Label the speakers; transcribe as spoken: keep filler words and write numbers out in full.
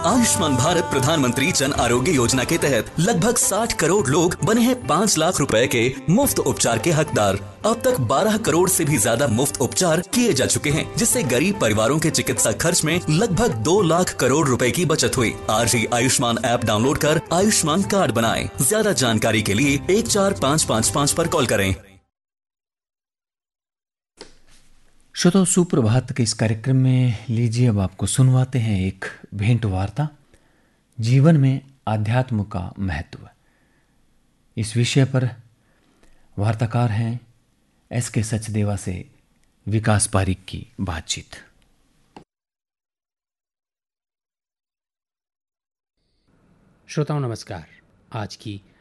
Speaker 1: आयुष्मान भारत प्रधानमंत्री जन आरोग्य योजना के तहत लगभग साठ करोड़ लोग बने हैं पाँच लाख रुपए के मुफ्त उपचार के हकदार। अब तक बारह करोड़ से भी ज्यादा मुफ्त उपचार किए जा चुके हैं, जिससे गरीब परिवारों के चिकित्सा खर्च में लगभग दो लाख करोड़ रुपए की बचत हुई। आज ही आयुष्मान ऐप डाउनलोड कर आयुष्मान कार्ड बनाएं। ज्यादा जानकारी के लिए एक चार पाँच पाँच पाँच पर कॉल करें।
Speaker 2: श्रोताओ, सुप्रभात के इस कार्यक्रम में लीजिए अब आपको सुनवाते हैं एक भेंट वार्ता, जीवन में आध्यात्म का महत्व। इस विषय पर वार्ताकार हैं एस के सचदेवा से विकास पारिक की बातचीत।
Speaker 3: श्रोताओं नमस्कार। आज की